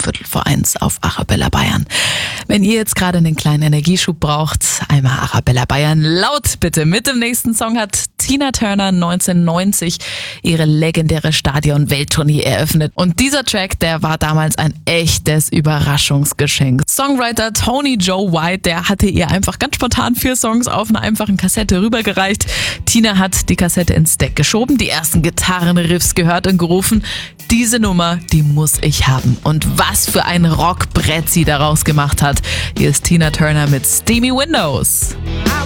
1:15 auf Arabella Bayern. Wenn ihr jetzt gerade einen kleinen Energieschub braucht, einmal Arabella Bayern laut bitte. Mit dem nächsten Song hat Tina Turner 1990 ihre legendäre Stadion-Welttournee eröffnet. Und dieser Track, der war damals ein echtes Überraschungsgeschenk. Songwriter Tony Joe White, der hatte ihr einfach ganz spontan 4 Songs auf einer einfachen Kassette rübergereicht. Tina hat die Kassette ins Deck geschoben, die ersten Gitarrenriffs gehört und gerufen, diese Nummer, die muss ich haben. Und was für ein Rockbrett sie daraus gemacht hat. Hier ist Tina Turner mit Steamy Windows.